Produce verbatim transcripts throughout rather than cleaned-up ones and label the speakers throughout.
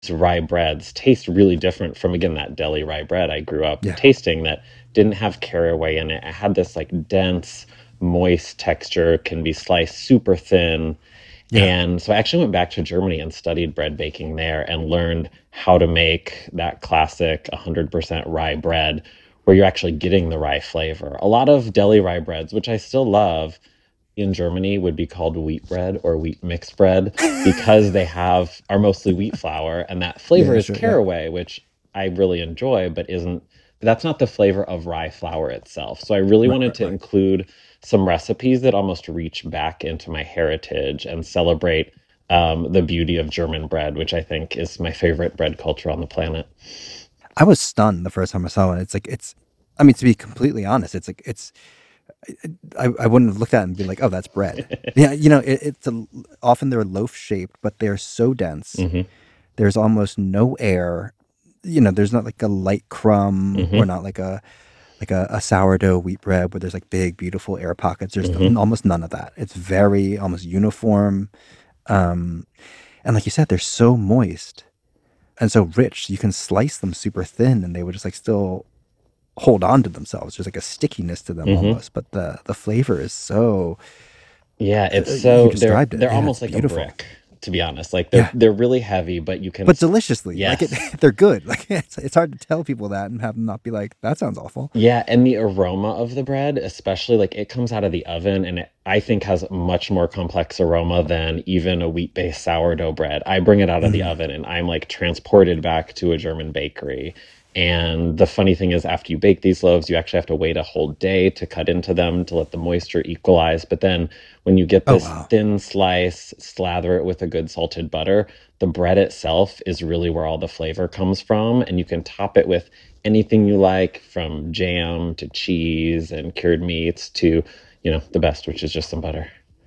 Speaker 1: rye breads taste really different from, again, that deli rye bread I grew up
Speaker 2: Yeah.
Speaker 1: tasting that didn't have caraway in it. It had this like dense, moist texture, can be sliced super thin.
Speaker 2: Yeah.
Speaker 1: And so I actually went back to Germany and studied bread baking there and learned how to make that classic one hundred percent rye bread where you're actually getting the rye flavor. A lot of deli rye breads, which I still love, in Germany would be called wheat bread or wheat mixed bread because they have are mostly wheat flour and that flavor
Speaker 2: Yeah,
Speaker 1: is
Speaker 2: sure. Yeah.
Speaker 1: caraway, which I really enjoy, but isn't that's not the flavor of rye flour itself. So I really
Speaker 2: Right,
Speaker 1: wanted
Speaker 2: right,
Speaker 1: to
Speaker 2: right.
Speaker 1: include some recipes that almost reach back into my heritage and celebrate um, the beauty of German bread, which I think is my favorite bread culture on the planet.
Speaker 2: I was stunned the first time I saw it. It's like it's I mean, to be completely honest, it's like it's I, I wouldn't have looked at it and been like, oh, that's bread. Yeah, you know, it, it's a, often they're loaf shaped, but they're so dense.
Speaker 1: Hmm.
Speaker 2: There's almost no air. You know, there's not like a light crumb or
Speaker 1: Hmm.
Speaker 2: not like a like a, a sourdough wheat bread where there's like big, beautiful air pockets. There's
Speaker 1: Hmm.
Speaker 2: almost none of that. It's very almost uniform. Um, and like you said, they're so moist and so rich. You can slice them super thin, and they would just like still hold on to themselves. There's like a stickiness to them
Speaker 1: Hmm.
Speaker 2: almost, but the the flavor is so.
Speaker 1: Yeah, it's
Speaker 2: Uh, you
Speaker 1: so they're
Speaker 2: described it.
Speaker 1: they're
Speaker 2: Yeah, it's
Speaker 1: almost like a
Speaker 2: beautiful.
Speaker 1: brick, to be honest. Like they're
Speaker 2: Yeah,
Speaker 1: they're really heavy, but you can
Speaker 2: but
Speaker 1: s-
Speaker 2: deliciously. Like it,
Speaker 1: yes.
Speaker 2: they're good. Like it's it's hard to tell people that and have them not be like, that sounds awful.
Speaker 1: Yeah, and the aroma of the bread, especially like it comes out of the oven and it, I think has much more complex aroma than even a wheat-based sourdough bread. I bring it out of the
Speaker 2: Mm.
Speaker 1: oven and I'm like transported back to a German bakery. And the funny thing is, after you bake these loaves, you actually have to wait a whole day to cut into them to let the moisture equalize. But then when you get
Speaker 2: Oh
Speaker 1: this
Speaker 2: wow.
Speaker 1: thin slice, slather it with a good salted butter, the bread itself is really where all the flavor comes from. And you can top it with anything you like, from jam to cheese and cured meats to, you know, the best, which is just some butter.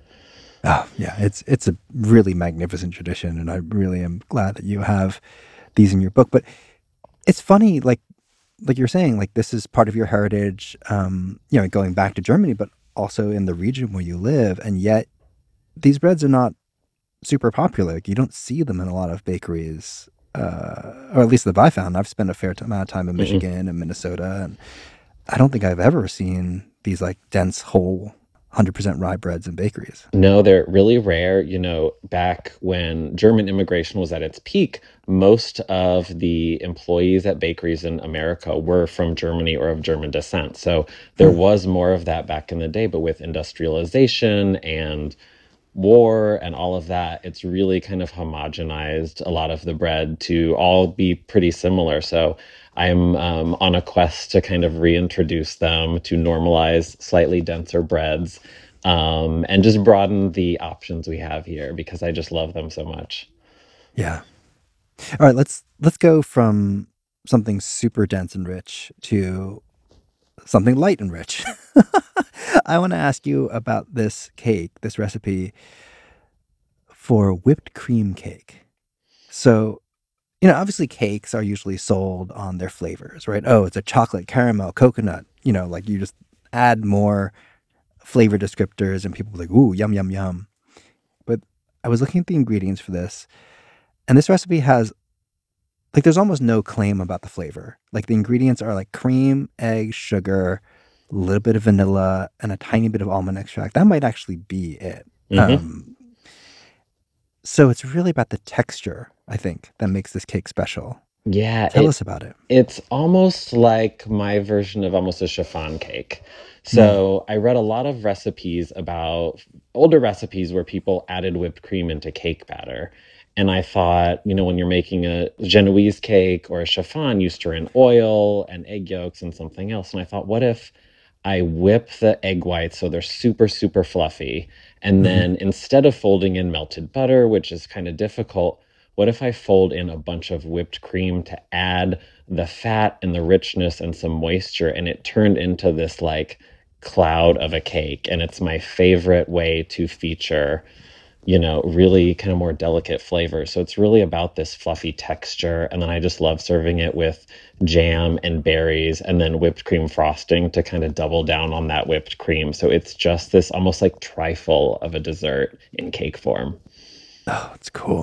Speaker 2: Oh yeah, it's it's a really magnificent tradition, and I really am glad that you have these in your book. But it's funny, like like you're saying, like this is part of your heritage. Um, you know, going back to Germany, but also in the region where you live, and yet these breads are not super popular. Like, you don't see them in a lot of bakeries, uh, or at least that I found. I've spent a fair amount of time in
Speaker 1: Mm-mm.
Speaker 2: Michigan and Minnesota, and I don't think I've ever seen these like dense whole one hundred percent rye breads in bakeries.
Speaker 1: No, they're really rare. You know, back when German immigration was at its peak, most of the employees at bakeries in America were from Germany or of German descent. So there
Speaker 2: Hmm.
Speaker 1: was more of that back in the day, but with industrialization and war and all of that, it's really kind of homogenized a lot of the bread to all be pretty similar. So I'm um, on a quest to kind of reintroduce them to normalize slightly denser breads um, and just broaden the options we have here because I just love them so much.
Speaker 2: Yeah. All right. Let's let's go from something super dense and rich to something light and rich. I want to ask you about this cake, this recipe for whipped cream cake. So, you know, obviously cakes are usually sold on their flavors, right? Oh, it's a chocolate, caramel, coconut. You know, like you just add more flavor descriptors and people are like, ooh, yum, yum, yum. But I was looking at the ingredients for this, and this recipe has, like, there's almost no claim about the flavor. Like, the ingredients are like cream, egg, sugar, a little bit of vanilla, and a tiny bit of almond extract. That might actually be it.
Speaker 1: Hmm.
Speaker 2: Um, so it's really about the texture, I think, that makes this cake special.
Speaker 1: Yeah,
Speaker 2: Tell
Speaker 1: it
Speaker 2: us about it.
Speaker 1: it's almost like my version of almost a chiffon cake.
Speaker 2: Mm.
Speaker 1: So I read a lot of recipes about older recipes where people added whipped cream into cake batter. And I thought, you know, when you're making a Genoese cake or a chiffon, you stir in oil and egg yolks and something else. And I thought, what if I whip the egg whites so they're super, super fluffy? And
Speaker 2: Hmm.
Speaker 1: then instead of folding in melted butter, which is kind of difficult, what if I fold in a bunch of whipped cream to add the fat and the richness and some moisture? And it turned into this like cloud of a cake. And it's my favorite way to feature, you know, really kind of more delicate flavors. So it's really about this fluffy texture. And then I just love serving it with jam and berries and then whipped cream frosting to kind of double down on that whipped cream. So it's just this almost like trifle of a dessert in cake form.
Speaker 2: Oh, it's cool.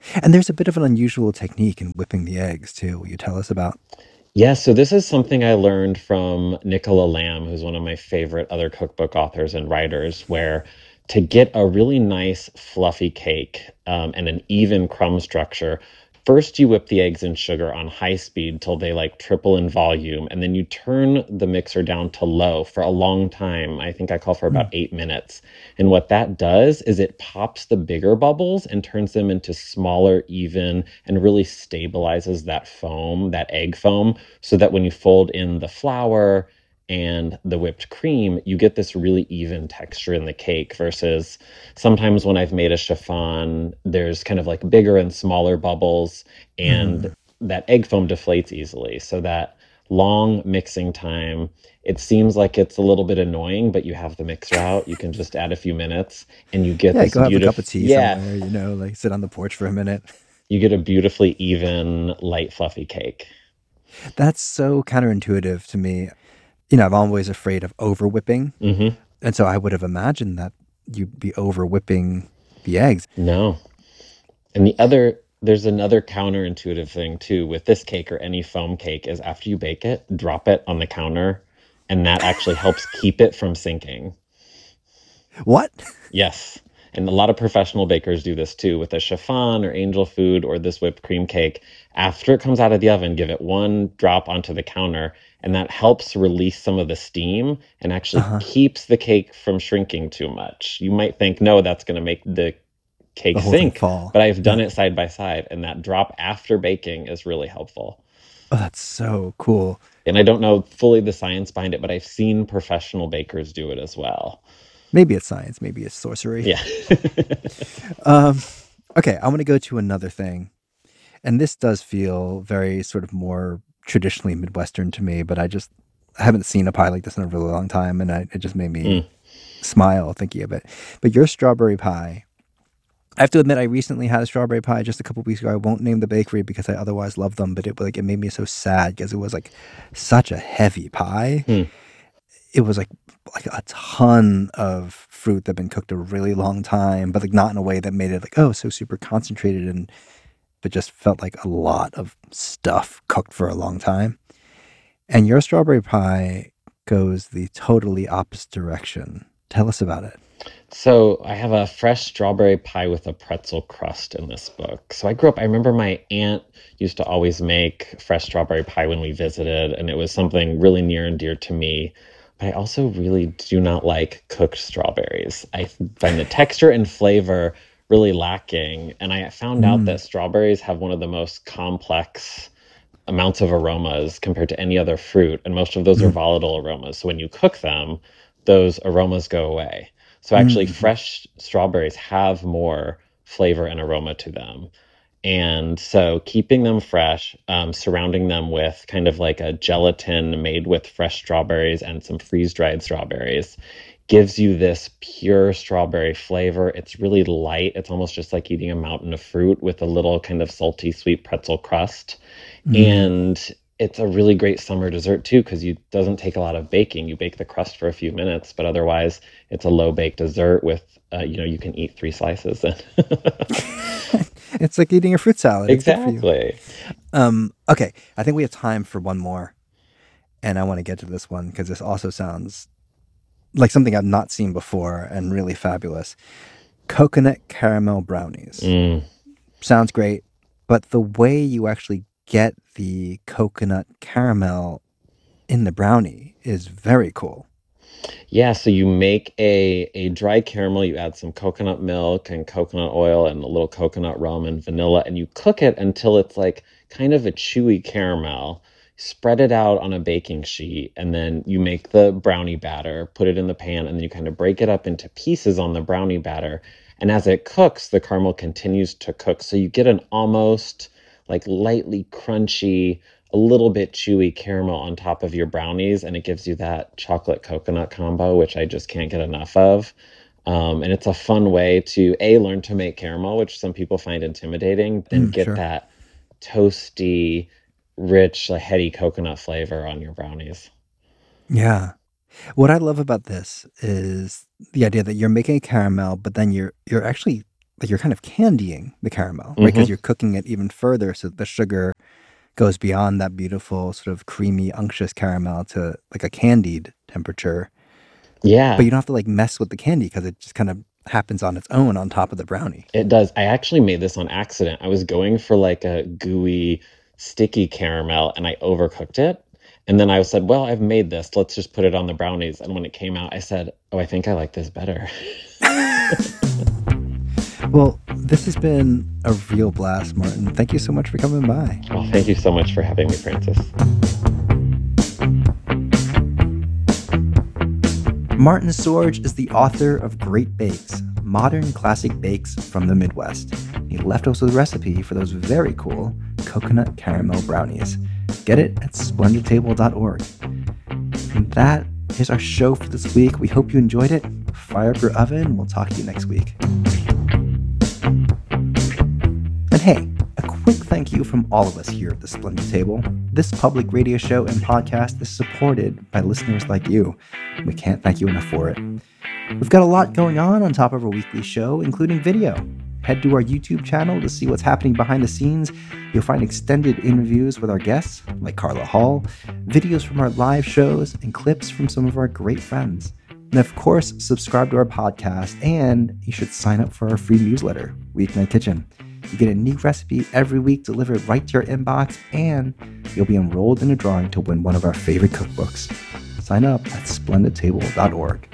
Speaker 2: And there's a bit of an unusual technique in whipping the eggs too. Will you tell us about?
Speaker 1: Yeah, so this is something I learned from Nicola Lamb, who's one of my favorite other cookbook authors and writers, where to get a really nice fluffy cake um, and an even crumb structure, first you whip the eggs and sugar on high speed till they like triple in volume, and then you turn the mixer down to low for a long time. I think I call for about
Speaker 2: Mm,
Speaker 1: eight minutes. And what that does is it pops the bigger bubbles and turns them into smaller, even, and really stabilizes that foam, that egg foam, so that when you fold in the flour and the whipped cream, you get this really even texture in the cake versus sometimes when I've made a chiffon, there's kind of like bigger and smaller bubbles, and
Speaker 2: mm.
Speaker 1: that egg foam deflates easily. So that long mixing time, it seems like it's a little bit annoying, but you have the mixer out. You can just add a few minutes and you get
Speaker 2: Yeah,
Speaker 1: this
Speaker 2: go have a cup of
Speaker 1: beautiful,
Speaker 2: tea
Speaker 1: yeah,
Speaker 2: somewhere, you know, like sit on the porch for a minute.
Speaker 1: you get a beautifully even, light, fluffy cake.
Speaker 2: That's so counterintuitive to me. You know, I'm always afraid of over whipping.
Speaker 1: Hmm.
Speaker 2: And so I would have imagined that you'd be over whipping the eggs.
Speaker 1: No. And the other, there's another counterintuitive thing too with this cake or any foam cake is after you bake it, drop it on the counter, and that actually helps keep it from sinking.
Speaker 2: What?
Speaker 1: Yes. And a lot of professional bakers do this too with a chiffon or angel food or this whipped cream cake. After it comes out of the oven, give it one drop onto the counter, and that helps release some of the steam and actually
Speaker 2: Uh-huh.
Speaker 1: keeps the cake from shrinking too much. You might think, no, that's going to make the cake
Speaker 2: The whole thing
Speaker 1: sink,
Speaker 2: fall.
Speaker 1: but I've done
Speaker 2: Yeah.
Speaker 1: it side by side, and that drop after baking is really helpful.
Speaker 2: Oh, that's so cool.
Speaker 1: And I don't know fully the science behind it, but I've seen professional bakers do it as well.
Speaker 2: Maybe it's science, maybe it's sorcery.
Speaker 1: Yeah.
Speaker 2: Um, okay, I want to go to another thing. And this does feel very sort of more traditionally Midwestern to me, but I just I haven't seen a pie like this in a really long time, and I, it just made me
Speaker 1: Mm.
Speaker 2: smile thinking of it. But your strawberry pie, I have to admit, I recently had a strawberry pie just a couple weeks ago. I won't name the bakery because I otherwise love them, but it like it made me so sad because it was like such a heavy pie.
Speaker 1: Hmm.
Speaker 2: It was like like a ton of fruit that had been cooked a really long time, but like not in a way that made it like oh so super concentrated and but just felt like a lot of stuff cooked for a long time. And your strawberry pie goes the totally opposite direction. Tell us about it.
Speaker 1: So I have a fresh strawberry pie with a pretzel crust in this book. So I grew up, I remember my aunt used to always make fresh strawberry pie when we visited, and it was something really near and dear to me. But I also really do not like cooked strawberries. I find the texture and flavor really lacking. And I found out
Speaker 2: Mm,
Speaker 1: that strawberries have one of the most complex amounts of aromas compared to any other fruit, and most of those are
Speaker 2: mm,
Speaker 1: volatile aromas. So when you cook them, those aromas go away. So actually,
Speaker 2: mm, mm,
Speaker 1: fresh strawberries have more flavor and aroma to them. And so keeping them fresh, um, surrounding them with kind of like a gelatin made with fresh strawberries and some freeze-dried strawberries gives you this pure strawberry flavor. It's really light. It's almost just like eating a mountain of fruit with a little kind of salty, sweet pretzel crust.
Speaker 2: mm.
Speaker 1: And it's a really great summer dessert too, because it doesn't take a lot of baking. You bake the crust for a few minutes, but otherwise it's a low bake dessert with, uh, you know, you can eat three slices.
Speaker 2: It's like eating a fruit salad. It's good for you.
Speaker 1: Exactly.
Speaker 2: Um, okay, I think we have time for one more, and I want to get to this one because this also sounds like something I've not seen before and really fabulous. Coconut caramel brownies.
Speaker 1: Mm.
Speaker 2: Sounds great, but the way you actually get the coconut caramel in the brownie is very cool.
Speaker 1: Yeah, so you make a a dry caramel, you add some coconut milk and coconut oil and a little coconut rum and vanilla, and you cook it until it's like kind of a chewy caramel. Spread it out on a baking sheet, and then you make the brownie batter, put it in the pan, and then you kind of break it up into pieces on the brownie batter. And as it cooks, the caramel continues to cook, so you get an almost like lightly crunchy, a little bit chewy caramel on top of your brownies, and it gives you that chocolate coconut combo, which I just can't get enough of. Um, and it's a fun way to A, learn to make caramel, which some people find intimidating, then
Speaker 2: Mm,
Speaker 1: get
Speaker 2: sure.
Speaker 1: that toasty, rich, like, heady coconut flavor on your brownies.
Speaker 2: Yeah. What I love about this is the idea that you're making a caramel, but then you're you're actually like you're kind of candying the caramel, right? Because
Speaker 1: Hmm.
Speaker 2: you're cooking it even further so that the sugar goes beyond that beautiful sort of creamy, unctuous caramel to like a candied temperature. But
Speaker 1: Yeah,
Speaker 2: you don't have to like mess with the candy because it just kind of happens on its own on top of the brownie.
Speaker 1: it does. I actually made this on accident. I was going for like a gooey, sticky caramel and I overcooked it. And then I said, well, I've made this. Let's just put it on the brownies. And when it came out, I said, oh, I think I like this better.
Speaker 2: Well, this has been a real blast, Martin. Thank you so much for coming by.
Speaker 1: Well, thank you so much for having me, Francis.
Speaker 2: Martin Sorge is the author of Great Bakes, modern classic bakes from the Midwest. He left us a recipe for those very cool coconut caramel brownies. Get it at splendid table dot org. And that is our show for this week. We hope you enjoyed it. Fire up your oven. We'll talk to you next week. And hey, a quick thank you from all of us here at the Splendid Table. This public radio show and podcast is supported by listeners like you. We can't thank you enough for it. We've got a lot going on on top of our weekly show, including video. Head to our YouTube channel to see what's happening behind the scenes. You'll find extended interviews with our guests, like Carla Hall, videos from our live shows, and clips from some of our great friends. And of course, subscribe to our podcast, and you should sign up for our free newsletter, Weeknight Kitchen. You get a new recipe every week delivered right to your inbox, and you'll be enrolled in a drawing to win one of our favorite cookbooks. Sign up at splendid table dot org.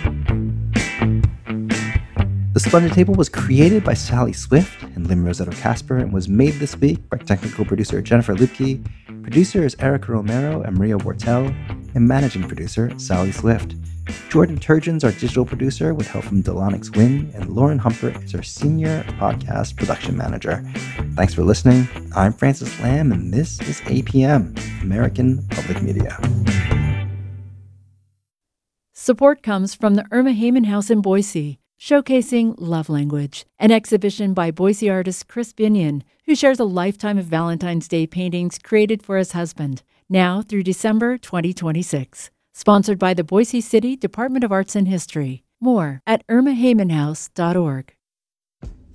Speaker 2: The Splendid Table was created by Sally Swift and Lim Rossetto Casper and was made this week by technical producer Jennifer Lupke, producers Erica Romero and Maria Wortel, and managing producer Sally Swift. Jordan Turgeon's our digital producer with help from Delanix Wynn, and Lauren Humpert is our senior podcast production manager. Thanks for listening. I'm Francis Lamb, and this is A P M, American Public Media.
Speaker 3: Support comes from the Irma Heyman House in Boise, showcasing Love Language, an exhibition by Boise artist Chris Binion, who shares a lifetime of Valentine's Day paintings created for his husband, now through December twenty twenty-six. Sponsored by the Boise City Department of Arts and History. More at irma heyman house dot org.